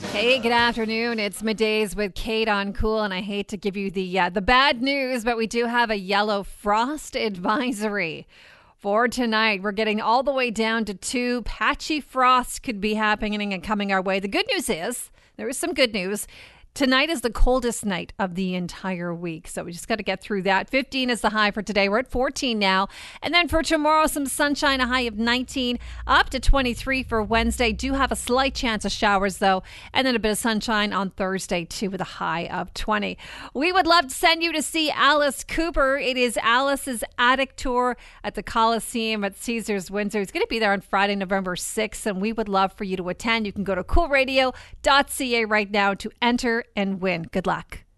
Hey, good afternoon. It's Middays with Kate on Cool, and I hate to give you the bad news, but we do have a yellow frost advisory for tonight. We're getting all the way down to 2. Patchy frost could be happening and coming our way. The good news is there is some good news. Tonight is the coldest night of the entire week, so we just got to get through that. 15 is the high for today. We're at 14 now. And then for tomorrow, some sunshine, a high of 19, up to 23 for Wednesday. Do have a slight chance of showers, though, and then a bit of sunshine on Thursday, too, with a high of 20. We would love to send you to see Alice Cooper. It is Alice's Attic Tour at the Coliseum at Caesars Windsor. It's going to be there on Friday, November 6th, and we would love for you to attend. You can go to coolradio.ca right now to enter and win. Good luck.